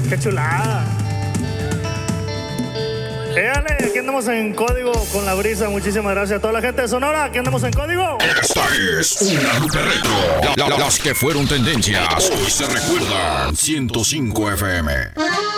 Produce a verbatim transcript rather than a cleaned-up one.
Qué chulada. Éale, aquí andamos en código con la brisa. Muchísimas gracias a toda la gente de Sonora. Aquí andamos en código. Esta es una ruta retro. La- la- las que fueron tendencias hoy se recuerdan. ciento cinco F M.